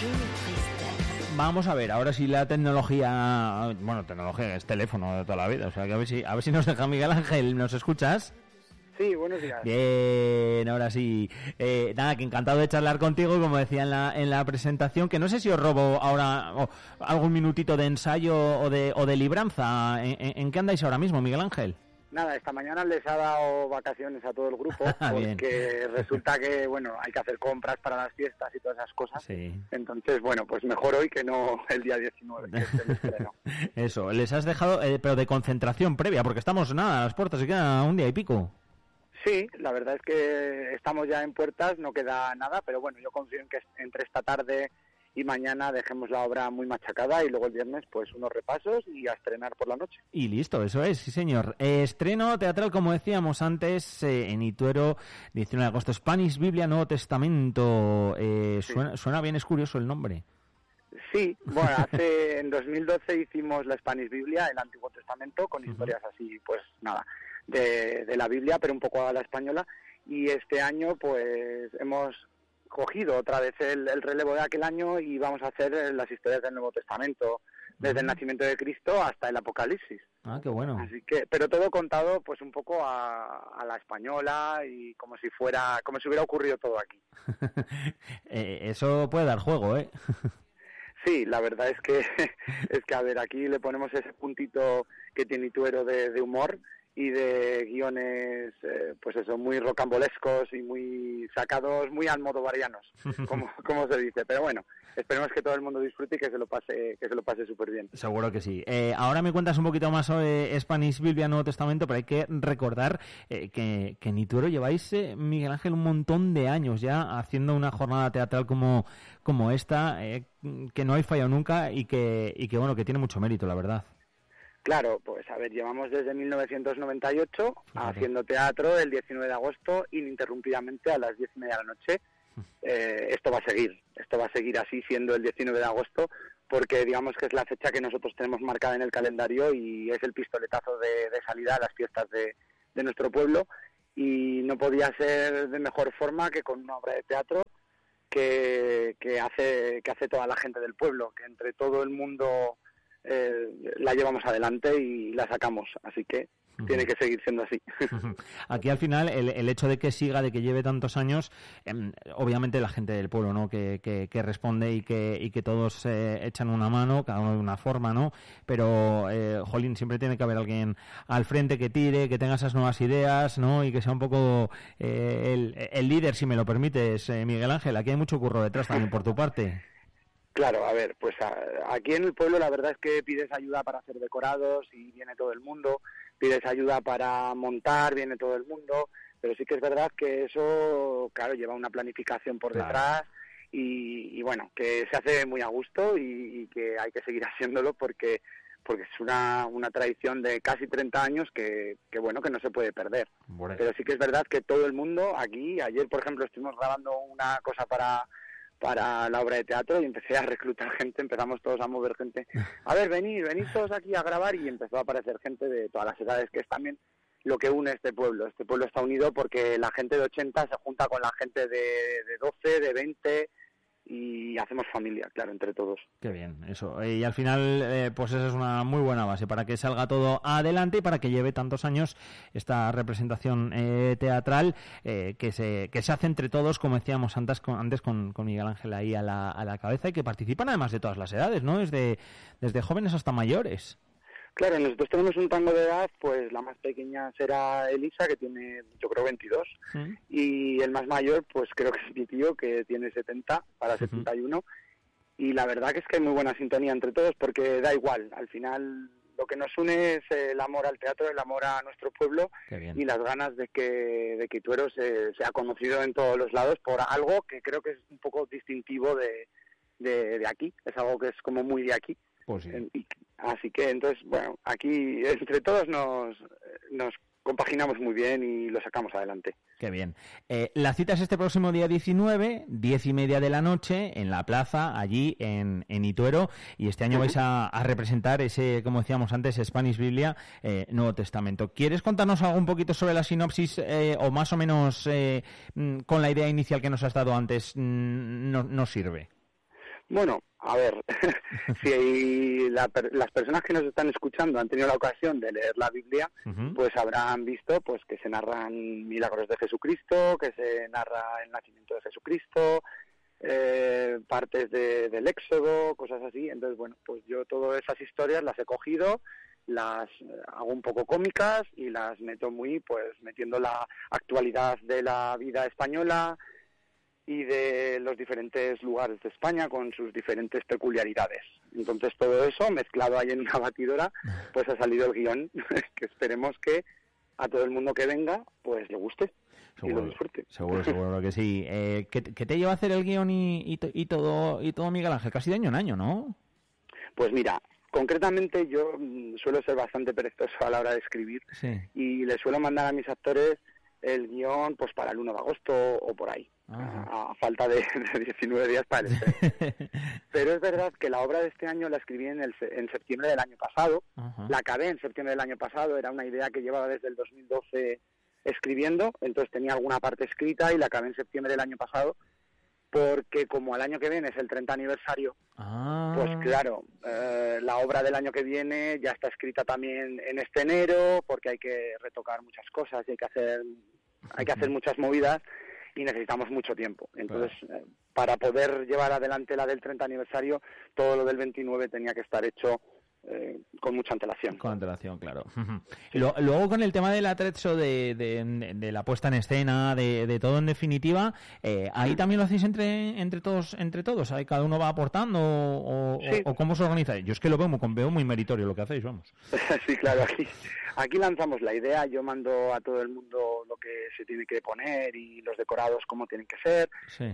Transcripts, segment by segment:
Vamos a ver, ahora sí la tecnología, bueno, tecnología es teléfono de toda la vida, o sea que a ver si nos deja Miguel Ángel, ¿nos escuchas? Sí, buenos días. Bien, ahora sí. Nada, que encantado de charlar contigo, como decía en la presentación, que no sé si os robo ahora algún minutito de ensayo o de libranza. ¿En qué andáis ahora mismo, Miguel Ángel? Nada, esta mañana les ha dado vacaciones a todo el grupo porque resulta que, bueno, hay que hacer compras para las fiestas y todas esas cosas. Sí. Entonces, bueno, pues mejor hoy que no el día 19, que es el estreno. Eso, les has dejado, pero de concentración previa, porque estamos, nada, a las puertas, se queda un día y pico. Sí, la verdad es que estamos ya en puertas, no queda nada, pero bueno, yo confío en que entre esta tarde y mañana dejemos la obra muy machacada y luego el viernes pues unos repasos y a estrenar por la noche. Y listo, eso es, sí señor. Estreno teatral, como decíamos antes, en Ituero, 19 de agosto, Spanish Biblia, Nuevo Testamento. Sí. Suena bien, es curioso el nombre. Sí, bueno, en 2012 hicimos la Spanish Biblia, el Antiguo Testamento, con historias así, pues nada, de la Biblia, pero un poco a la española, y este año pues hemos cogido otra vez el relevo de aquel año y vamos a hacer las historias del Nuevo Testamento, desde el nacimiento de Cristo hasta el Apocalipsis. Ah, qué bueno. Así que, pero todo contado pues un poco a la española y como si hubiera ocurrido todo aquí. Eso puede dar juego, ¿eh? Sí, la verdad es que a ver, aquí le ponemos ese puntito que tiene Ituero de humor y de guiones, pues eso, muy rocambolescos y muy sacados, muy almodovarianos, como se dice. Pero bueno, esperemos que todo el mundo disfrute y que se lo pase súper bien. Seguro que sí. Ahora me cuentas un poquito más sobre Spanish Biblia, Nuevo Testamento, pero hay que recordar que en Ituero lleváis, Miguel Ángel, un montón de años ya haciendo una jornada teatral como esta, que no hay fallado nunca y que bueno, que tiene mucho mérito, la verdad. Claro, pues a ver, llevamos desde 1998 haciendo teatro el 19 de agosto ininterrumpidamente a las 10:30 de la noche. Esto va a seguir así siendo el 19 de agosto porque digamos que es la fecha que nosotros tenemos marcada en el calendario y es el pistoletazo de salida a las fiestas de nuestro pueblo y no podía ser de mejor forma que con una obra de teatro que hace toda la gente del pueblo, que entre todo el mundo la llevamos adelante y la sacamos, así que tiene que seguir siendo así. Aquí al final el hecho de que siga, de que lleve tantos años, obviamente la gente del pueblo, ¿no? Que responde y que todos echan una mano, cada uno de una forma, ¿no? Pero jolín, siempre tiene que haber alguien al frente que tire, que tenga esas nuevas ideas, ¿no? Y que sea un poco el líder, si me lo permites, Miguel Ángel. Aquí hay mucho curro detrás también por tu parte. Claro, a ver, pues aquí en el pueblo la verdad es que pides ayuda para hacer decorados y viene todo el mundo, pides ayuda para montar, viene todo el mundo, pero sí que es verdad que eso, claro, lleva una planificación por detrás y bueno, que se hace muy a gusto y que hay que seguir haciéndolo porque es una tradición de casi 30 años que bueno, que no se puede perder. Bueno. Pero sí que es verdad que todo el mundo aquí, ayer por ejemplo estuvimos grabando una cosa para la obra de teatro y empecé a reclutar gente, empezamos todos a mover gente. A ver, venid todos aquí a grabar y empezó a aparecer gente de todas las edades, que es también lo que une este pueblo. Este pueblo está unido porque la gente de 80 se junta con la gente de 12, de 20 y hacemos familia, claro, entre todos. Qué bien, eso. Y al final, pues esa es una muy buena base para que salga todo adelante y para que lleve tantos años esta representación teatral que se hace entre todos, como decíamos antes con Miguel Ángel ahí a la cabeza, y que participan además de todas las edades, ¿no? Desde jóvenes hasta mayores. Claro, nosotros tenemos un rango de edad, pues la más pequeña será Elisa, que tiene, yo creo, 22, y el más mayor, pues creo que es mi tío, que tiene 70, para 71, y la verdad que es que hay muy buena sintonía entre todos, porque da igual, al final lo que nos une es el amor al teatro, el amor a nuestro pueblo, y las ganas de que Ituero sea conocido en todos los lados por algo que creo que es un poco distintivo de aquí, es algo que es como muy de aquí. Pues sí. Así que entonces, bueno, aquí entre todos nos compaginamos muy bien y lo sacamos adelante. Qué bien. La cita es este próximo día 19, 10:30 de la noche, en la plaza, allí en Ituero, y este año vais a representar ese, como decíamos antes, Spanish Biblia, Nuevo Testamento. ¿Quieres contarnos algo un poquito sobre la sinopsis, o más o menos con la idea inicial que nos has dado antes, nos sirve? Bueno, a ver, si las personas que nos están escuchando han tenido la ocasión de leer la Biblia, pues habrán visto pues que se narran milagros de Jesucristo, que se narra el nacimiento de Jesucristo, partes del Éxodo, cosas así. Entonces, bueno, pues yo todas esas historias las he cogido, las hago un poco cómicas y las meto metiendo la actualidad de la vida española y de los diferentes lugares de España con sus diferentes peculiaridades. Entonces todo eso mezclado ahí en una batidora, pues ha salido el guión que esperemos que a todo el mundo que venga pues le guste. Seguro, y lo disfrute. Seguro que sí. ¿Qué te lleva a hacer el guión y todo, Miguel Ángel? Casi de año en año, ¿no? Pues mira, concretamente yo suelo ser bastante perezoso a la hora de escribir, sí, y le suelo mandar a mis actores el guión pues para el 1 de agosto o por ahí, a falta de 19 días para el estreno. Pero es verdad que la obra de este año la escribí en septiembre del año pasado. La acabé en septiembre del año pasado, era una idea que llevaba desde el 2012 escribiendo, entonces tenía alguna parte escrita y la acabé en septiembre del año pasado, porque como el año que viene es el 30 aniversario, pues claro, la obra del año que viene ya está escrita también en este enero, porque hay que retocar muchas cosas y hay que hacer muchas movidas y necesitamos mucho tiempo. Entonces, para poder llevar adelante la del 30 aniversario, todo lo del 29 tenía que estar hecho con mucha antelación. Con antelación, claro. Luego con el tema del atrezzo de la puesta en escena, de todo en definitiva, ¿ahí también lo hacéis entre todos? ¿Ahí cada uno va aportando o cómo se organiza? Yo es que lo veo muy meritorio lo que hacéis, vamos. Sí, claro, aquí lanzamos la idea, yo mando a todo el mundo lo que se tiene que poner y los decorados cómo tienen que ser,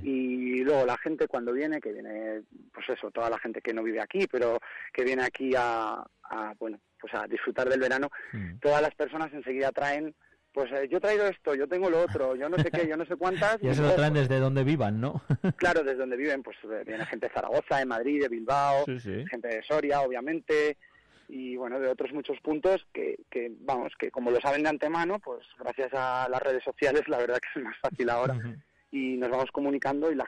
y luego la gente cuando viene, que viene, pues eso, toda la gente que no vive aquí, pero que viene aquí a disfrutar del verano, todas las personas enseguida traen, pues yo he traído esto, yo tengo lo otro, yo no sé qué, yo no sé cuántas. Ya se lo traen desde donde vivan, ¿no? Claro, desde donde viven, pues viene gente de Zaragoza, de Madrid, de Bilbao, gente de Soria, obviamente, y bueno, de otros muchos puntos que como lo saben de antemano, pues gracias a las redes sociales, la verdad que es más fácil ahora. Y nos vamos comunicando y la